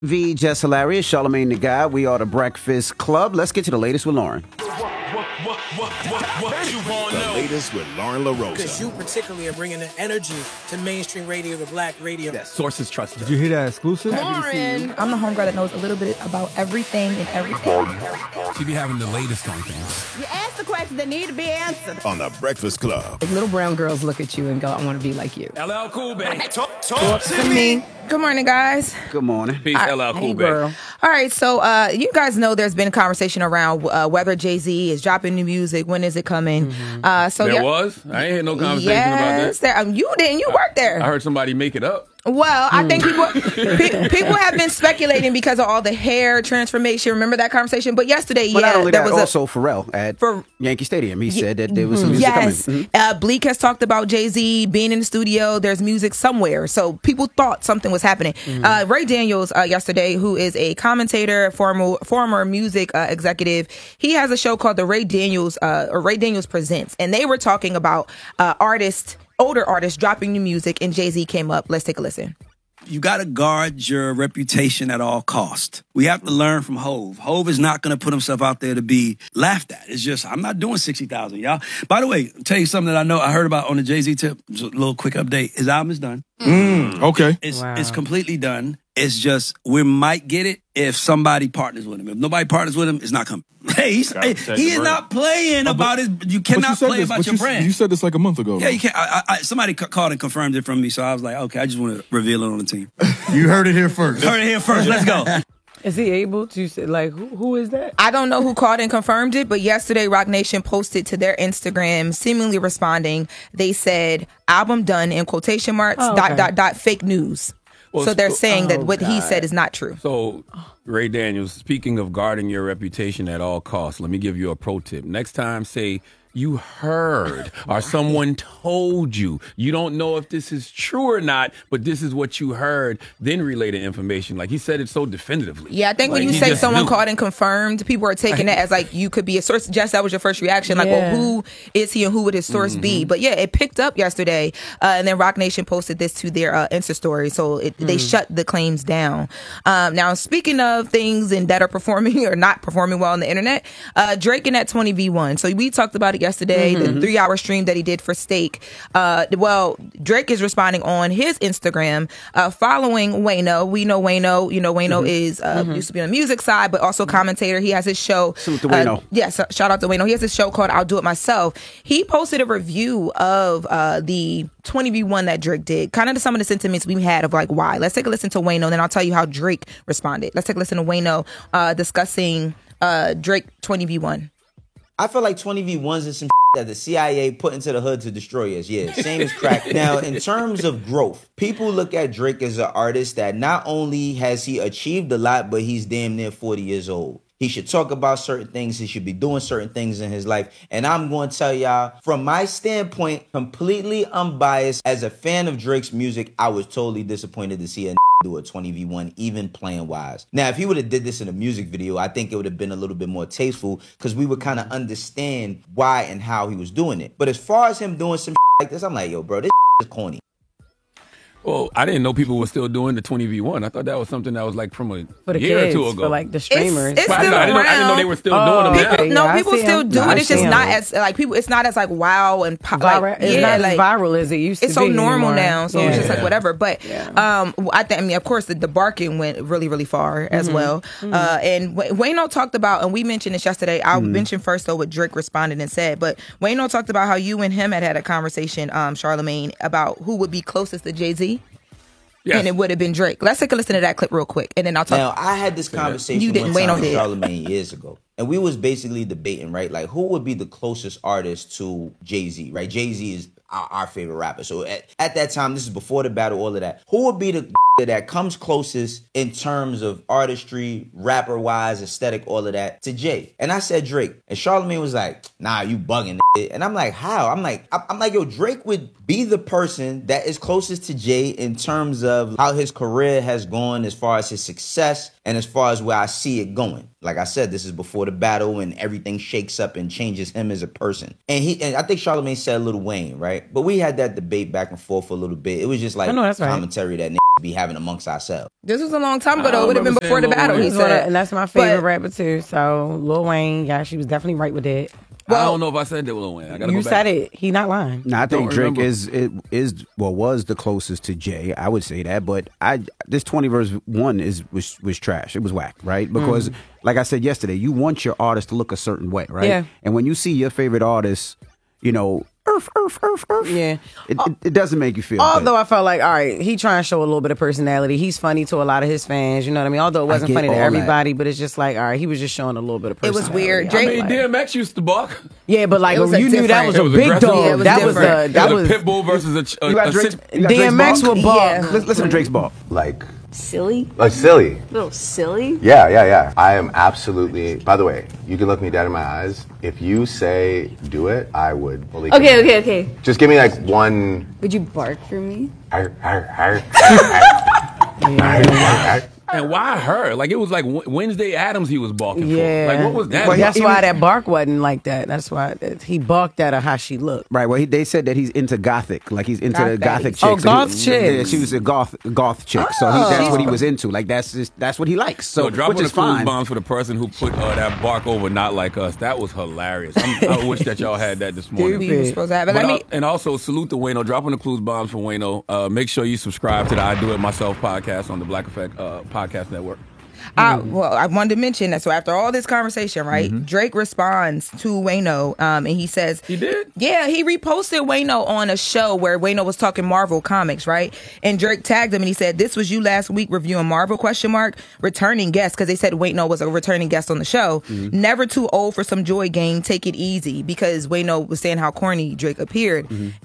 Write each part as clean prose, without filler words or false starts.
V Just Hilarious, Charlamagne the Guy. We are the Breakfast Club. Let's get to the latest with Lauren. What you want to know? Latest with Lauren LaRosa. Because you particularly are bringing the energy to mainstream radio, to black radio. Sources trusted. Did you hear that exclusive? Lauren. I'm the homegirl that knows a little bit about everything and everything. She be having the latest on things. You ask the questions that need to be answered. On the Breakfast Club. Little brown girls look at you and go, I want to be like you. LL Cool Bay. Talk to me. Good morning, guys. Good morning. Peace, LL Cool Bay. Girl. All right, so you guys know there's been a conversation around whether Jay-Z is dropping new music. When is it coming? There was? I ain't had no conversation about that. You didn't. You worked there. I heard somebody make it up. Well, I think people have been speculating because of all the hair transformation. Remember that conversation? But yesterday, But not only there that, was also Pharrell at Yankee Stadium. He said that there was some music yes. coming. Mm-hmm. Bleak has talked about Jay-Z being in the studio. There's music somewhere. So people thought something was happening. Ray Daniels yesterday, who is a commentator, former music executive, he has a show called the Ray Daniels Presents. And they were talking about older artists dropping new music, and Jay-Z came up. Let's take a listen. You got to guard your reputation at all cost. We have to learn from Hove. Hove is not going to put himself out there to be laughed at. It's just, I'm not doing 60,000, y'all. By the way, I'll tell you something that I heard about on the Jay-Z tip. Just a little quick update. His album is done. Okay. It's completely done. It's just, we might get it if somebody partners with him. If nobody partners with him, it's not coming. Hey, he is not playing about his, you cannot play about your brand. You said this like a month ago. Yeah, you can't. Somebody called and confirmed it from me, so I was like, okay, I just want to reveal it on the team. You heard it here first. Heard it here first. Let's go. Is he able to say, like, who is that? I don't know who called and confirmed it, but yesterday Rock Nation posted to their Instagram, seemingly responding. They said, album done in quotation marks, ... fake news. Well, so they're saying that what he said is not true. So, Ray Daniels, speaking of guarding your reputation at all costs, let me give you a pro tip. Next time, say, you heard or someone told you. You don't know if this is true or not, but this is what you heard. Then relay the information. Like he said it so definitively. Yeah, I think when you say someone called and confirmed, people are taking it as like you could be a source. Jess, that was your first reaction. Like, well, who is he and who would his source be? But yeah, it picked up yesterday. And then Rock Nation posted this to their Insta story. So they shut the claims down. Now, speaking of things and that are performing or not performing well on the internet, Drake and that 20v1. So we talked about it yesterday, the 3-hour stream that he did for Steak. Well, Drake is responding on his Instagram following Wayno. We know Wayno. You know, Wayno is used to be on the music side, but also commentator. He has his show. Salute to Wayno. Yes, shout out to Wayno. He has this show called I'll Do It Myself. He posted a review of the 20v1 that Drake did. Kind of some of the sentiments we had of like why. Let's take a listen to Wayno, then I'll tell you how Drake responded. Let's take a listen to Wayno discussing Drake 20v1. I feel like 20v1s is some that the CIA put into the hood to destroy us. Yeah, same as crack. Now, in terms of growth, people look at Drake as an artist that not only has he achieved a lot, but he's damn near 40 years old. He should talk about certain things. He should be doing certain things in his life. And I'm going to tell y'all, from my standpoint, completely unbiased, as a fan of Drake's music, I was totally disappointed to see a do a 20v1, even playing wise. Now, if he would have did this in a music video, I think it would have been a little bit more tasteful because we would kind of understand why and how he was doing it. But as far as him doing some like this, I'm like, yo, bro, this is corny. Well, I didn't know people were still doing the 20v1. I thought that was something that was like from a For the year kids, or two ago. for like the streamers. It's I still didn't know they were still doing them people, now. No, people still do it. It's just not as like people. It's not as like wow and It's not as viral as it used to be. It's so normal anymore. now, so it's just like whatever. But I mean, of course, the barking went really, really far as well. And Wayno talked about, and we mentioned this yesterday. I'll mention first though what Drake responded and said. But Wayno talked about how you and him had a conversation, Charlamagne, about who would be closest to Jay-Z. Yes. And it would have been Drake. Let's take a listen to that clip real quick, and then I'll talk. Now, I had this conversation you didn't. one time Wayno with did. Charlamagne years ago, and we was basically debating, right? Like, who would be the closest artist to Jay-Z, right? Jay-Z is our favorite rapper. So at that time, this is before the battle, all of that. Who would be the that comes closest in terms of artistry, rapper-wise, aesthetic, all of that, to Jay? And I said Drake. And Charlamagne was like, nah, you bugging. And I'm like, how? I'm like, yo, Drake would be the person that is closest to Jay in terms of how his career has gone, as far as his success, and as far as where I see it going. Like I said, this is before the battle and everything shakes up and changes him as a person. And I think Charlamagne said Lil Wayne, right? But we had that debate back and forth for a little bit. It was just like that's right. commentary that be having amongst ourselves. This was a long time ago, though. It would have been before the battle, he said. And that's my favorite rapper, too. So, Lil Wayne, yeah, she was definitely right with that. Well, I don't know if I said that with Lil Wayne. I gotta you go back. said it. He not lying. No, I think Drake remember. was the closest to Jay. I would say that, but this 20 verse 1 was trash. It was whack, right? Because like I said yesterday, you want your artist to look a certain way, right? Yeah. And when you see your favorite artist, you know, Yeah. it doesn't make you feel Although good. I felt like, all right, he trying to show a little bit of personality. He's funny to a lot of his fans, you know what I mean? Although it wasn't get funny to all everybody, but it's just like, all right, he was just showing a little bit of It personality. was weird. I Drake, mean, DMX used to bark. Yeah, but like It was you a knew that was different- a It was big aggressive. dog. Yeah, it was that was different. that a was pit bull versus a You got Drake's DMX bark? will bark. Yeah. Listen to Drake's bark. Like, Silly? like silly. A little silly? Yeah. I am absolutely. By the way, you can look me dead in my eyes. If you say do it, I would fully. Okay. Just give me like one. Would you bark for me? And why her? Like, it was like Wednesday Addams he was barking Yeah. for. Like, what was that? Well, That's Even- why that bark wasn't like that. That's why he barked at her how she looked. Right. Well, they said that he's into gothic, like he's into the gothic chicks. Oh, goth chicks. chicks. Yeah, she was a goth chick. So that's what he was into. Like that's what he likes. So drop which on the is clues fine. bombs for the person who put that bark over Not Like Us. That was hilarious. I wish that y'all had that this morning. we were supposed to have it. And also salute to Wayno. Drop on the clues bombs for Wayno. Make sure you subscribe to the I Do It Myself podcast on the Black Effect podcast network. Well, I wanted to mention that. So after all this conversation, right, Drake responds to Wayno, and he says He did? Yeah, he reposted Wayno on a show where Wayno was talking Marvel comics, right? And Drake tagged him and he said, "This was you last week reviewing Marvel ? Returning guest," because they said Wayno was a returning guest on the show. Never too old for some joy game. Take it easy, because Wayno was saying how corny Drake appeared,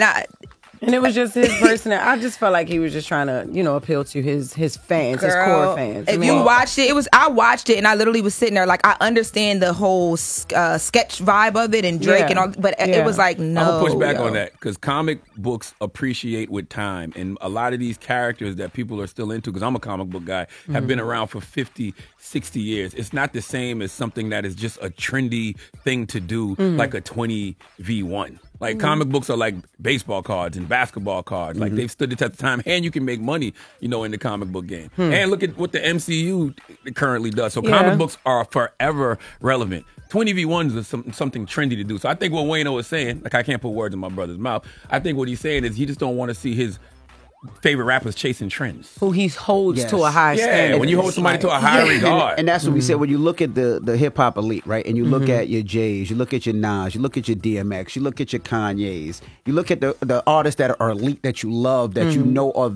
And it was just his personality. I just felt like he was just trying to, appeal to his fans, his core fans. If you watched it, I watched it and I literally was sitting there like, I understand the whole sketch vibe of it and Drake and all, but it was like, no. I'm gonna push back on that because comic books appreciate with time, and a lot of these characters that people are still into, because I'm a comic book guy, have been around for 50, 60 years. It's not the same as something that is just a trendy thing to do, like a 20v1. Like comic books are like baseball cards and basketball cards. Like they've stood the test of time, and you can make money, in the comic book game. And look at what the MCU currently does. So comic books are forever relevant. 20v1s is something trendy to do. So I think what Wayno is saying, like I can't put words in my brother's mouth. I think what he's saying is he just don't want to see his favorite rappers chasing trends. Who he holds to a high standard. Yeah, when you hold somebody to a high regard. And that's what we said. When you look at the hip hop elite, right, and you look at your Jays, you look at your Nas, you look at your DMX, you look at your Kanye's, you look at the artists that are elite that you love, that you know are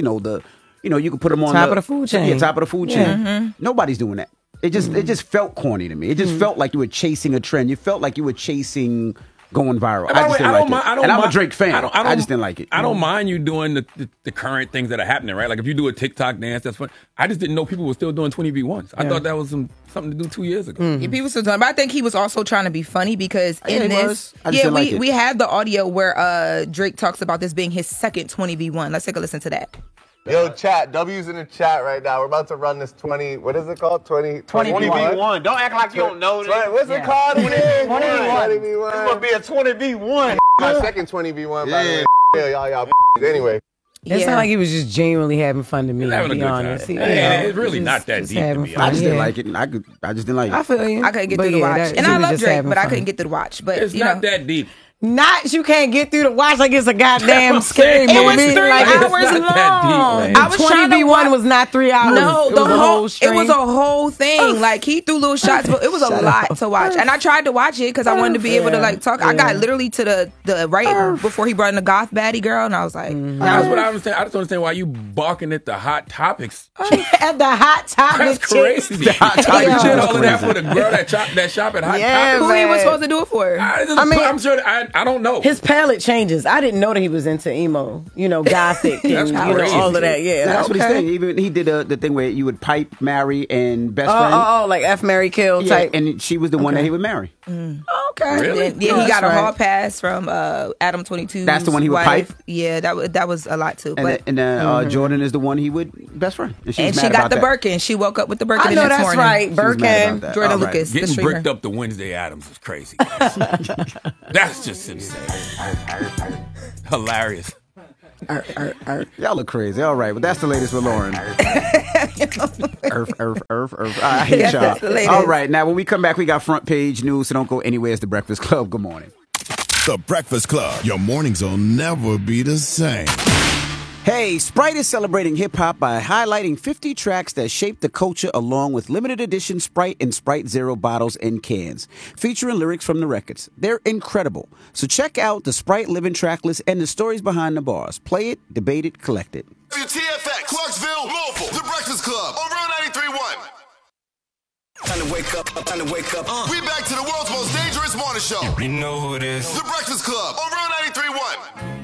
you can put them on Top of the food chain. Yeah, top of the food chain. Nobody's doing that. It just felt corny to me. It just felt like you were chasing a trend. You felt like you were chasing going viral. I just didn't like it. And I'm a Drake fan. I just didn't like it. I don't mind you doing the current things that are happening, right? Like if you do a TikTok dance, that's fun. I just didn't know people were still doing 20v1s. I thought that was something to do 2 years ago. Yeah, people still doing it, but I think he was also trying to be funny because in this, we have the audio where Drake talks about this being his second 20v1. Let's take a listen to that. Yo, chat. W's in the chat right now. We're about to run this 20. What is it called? 20v1. Don't act like you don't know this. What's it called? 20v1. 20v1. It's gonna be a 20v1. My second 20v1. By the way. Y'all. Anyway. It sounded like he was just genuinely having fun to me. He's having to a be good honest. time. It's really not that deep to me. I just didn't like it. I just didn't like it. I feel you. I couldn't get through the watch. And I love Drake, but I couldn't get through the watch. But it's not that deep. Not you can't get through the watch like it's a goddamn scary movie. It was 3 like, hours long. I was trying to 20v1 was not 3 hours. No, it was a whole thing. Like he threw little shots, but it was a lot to watch. And I tried to watch it because I wanted to be able to like talk. I got literally to the right before he brought in the goth baddie girl, and I was like, That's what I understand. I just don't understand why you barking at the hot topics. At the hot topic. That's crazy. The hot topic You did all of that crazy. for the girl that shop at Hot Yeah, Topic. who he was supposed to do it for? I'm sure. I don't know. His palette changes. I didn't know that he was into emo, gothic, and That's all of that. Yeah, That's what he's saying. Even he did the thing where you would pipe, marry, and best friend. like F, marry, kill type. And she was the one that he would marry. Okay. Really? He got a hall pass from Adam 22. That's the one he would pipe? Yeah, that was a lot too. But And Jordan is the one he would best friend. And she got the Birkin. She woke up with the Birkin I the know next that's morning. right. Birkin. Jordan Lucas, the Getting streamer. bricked up to Wednesday Addams is crazy. That's just insane. Hilarious. Y'all look crazy. All right, but that's the latest with Lauren. Earth. I hate Yes, y'all. that's the latest. All right, now when we come back, we got front page news, so don't go anywhere. It's The Breakfast Club. Good morning. The Breakfast Club. Your mornings will never be the same. Hey, Sprite is celebrating hip-hop by highlighting 50 tracks that shaped the culture along with limited edition Sprite and Sprite Zero bottles and cans, featuring lyrics from the records. They're incredible. So check out the Sprite Living track list and the stories behind the bars. Play it, debate it, collect it. WTFX, Clarksville, Louisville, The Breakfast Club on Real 93.1. Time to wake up, time to wake up. We back to the world's most dangerous morning show. You know who it is. The Breakfast Club on Real 93.1.